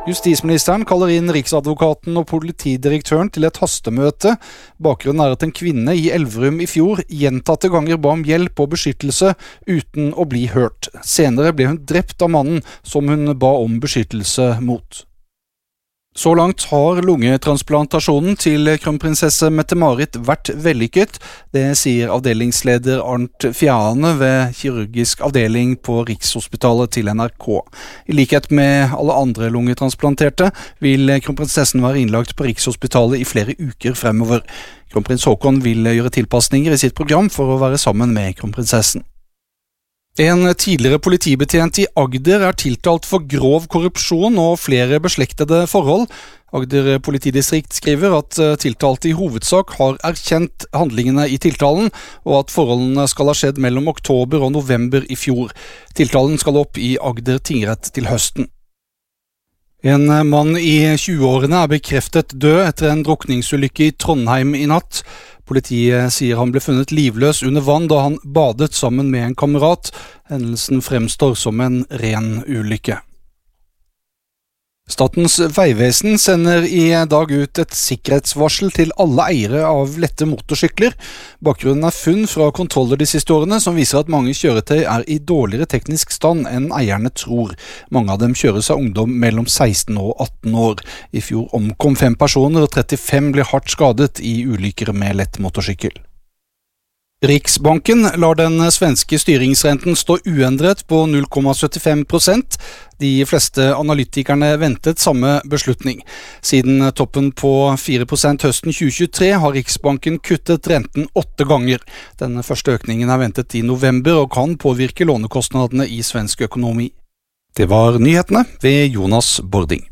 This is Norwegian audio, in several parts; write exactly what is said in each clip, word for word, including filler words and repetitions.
Justisministeren kaller inn Riksadvokaten og politidirektøren til et hastemøte. Bakgrunnen er at en kvinne i Elverum i fjor gjentatte ganger ba om hjelp og beskyttelse uten å bli hørt. Senere ble hun drept av mannen som hun ba om beskyttelse mot. Så langt har lungetransplantasjonen til kronprinsesse Mette-Marit vært vellykket. Det sier avdelingsleder Arnt Fjane ved kirurgisk avdeling på Rikshospitalet til N R K. I likhet med alle andre lungetransplanterte vil kronprinsessen være innlagt på Rikshospitalet i flere uker fremover. Kronprins Haakon vil gjøre tilpasninger i sitt program for å være sammen med kronprinsessen. En tidligere politibetjent i Agder er tiltalt for grov korrupsjon og flere beslektede forhold. Agder politidistrikt skriver at tiltalte i hovedsak har erkjent handlingene i tiltalen, og at forholdene skal ha skjedd mellom oktober og november i fjor. Tiltalen skal opp i Agder tingrett til høsten. En mann i tjueårene er bekreftet død etter en drukningsulykke i Trondheim i natt. Politiet sier han ble funnet livløs under vann da han badet sammen med en kamerat. Hendelsen fremstår som en ren ulykke. Statens vegvesen sender i dag ut et sikkerhetsvarsel til alle eiere av lette motorsykler. Bakgrunnen er funn fra kontroller de siste årene som viser at mange kjøretøy er i dårligere teknisk stand enn eierne tror. Mange av dem kjøres av ungdom mellom seksten og atten år. I fjor omkom fem personer og trettifem ble hardt skadet i ulykker med lett motorsykkel. Riksbanken lar den svenske styringsrenten stå uendret på null komma syttifem prosent. De fleste analytikerne ventet samme beslutning. Siden toppen på fire prosent høsten tjue tjuetre har Riksbanken kuttet renten åtte ganger. Den første økningen er ventet i november og kan påvirke lånekostnadene i svensk økonomi. Det var nyhetene ved Jonas Bording.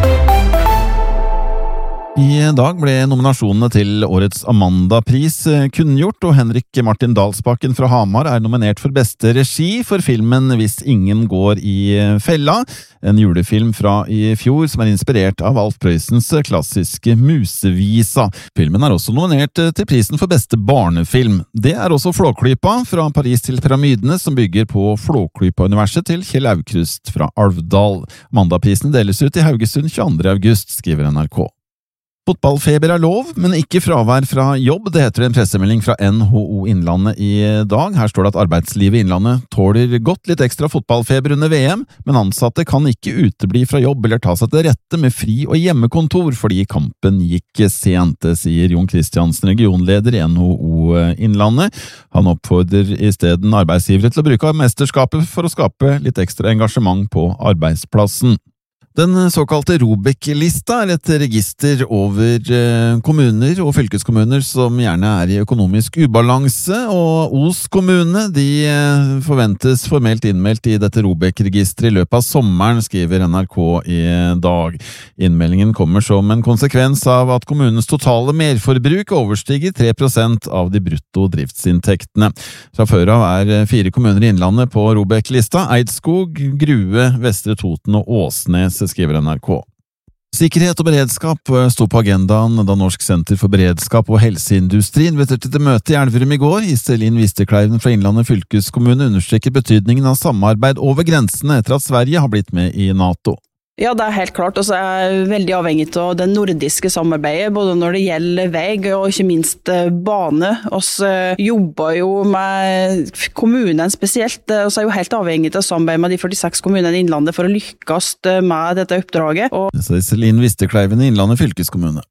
I dag ble nominasjonene til årets Amanda-pris kunngjort, og Henrik Martin Dalsbakken fra Hamar er nominert for beste regi for filmen Hvis ingen går i fella, en julefilm fra i fjor som er inspirert av Alf Prøysens klassiske Musevisa. Filmen er også nominert til prisen for beste barnefilm. Det er også Flåklypa fra Paris til Pyramidene, som bygger på Flåklypa-universet til Kjell Aukrust fra Alvdal. Amanda-prisen deles ut i Haugesund tjueandre august, skriver N R K. Fotballfeber er lov, men ikke fravær fra jobb. Det heter en pressemelding fra N H O Innlandet i dag. Her står det at arbeidslivet i Innlandet tåler godt litt ekstra fotballfeber under V M, men ansatte kan ikke utebli fra jobb eller ta seg til rette med fri- og hjemmekontor fordi kampen gikk sent, det sier Jon Kristiansen, regionleder i N H O Innlandet. Han oppfordrer i stedet arbeidsgivere til å bruke mesterskapet for å skape litt ekstra engasjement på arbeidsplassen. Den såkalte ROBEK-lista er et register over kommuner og fylkeskommuner som gjerne er i økonomisk ubalanse, og Os kommune de forventes formelt innmeldt i dette ROBEK-registeret i løpet av sommeren, skriver N R K i dag. Innmeldingen kommer som en konsekvens av at kommunens totale merforbruk overstiger tre prosent av de brutto driftsinntektene. Fra før av er fire kommuner i Innlandet på ROBEK-lista: Eidskog, Grue, Vestre Toten og Åsnes, skriver N R K. Sikkerhet og beredskap sto på agendaen da Norsk senter for beredskap og helseindustri inviterte til møte i Elverum i går. Iselin Vistekleiven fra Innlandet fylkeskommune understreker betydningen av samarbeid over grensene etter at Sverige har blitt med i NATO. Ja, det er helt klart. Altså, jeg er veldig avhengig av det nordiske samarbeidet, både når det gjelder vei og ikke minst bane. Vi jobber jo med kommunen spesielt, og så er jo helt avhengig av samarbeid med de førtiseks kommunene i Innlandet for å lykkes med dette oppdraget. Og det sier Iselin Vistekleiven i Innlandet fylkeskommune.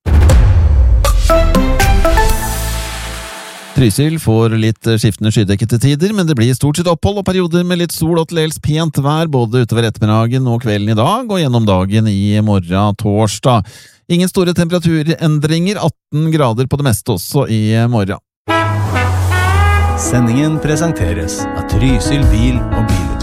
Trysil får litt skiftende skydekkete tider, men det blir stort sett opphold og perioder med litt sol og til dels pent vær både utover ettermiddagen og kvelden i dag og gjennom dagen i morgen torsdag. Ingen store temperaturendringer, atten grader på det meste også i morgen. Sendingen presenteres av Trysil bil og bil.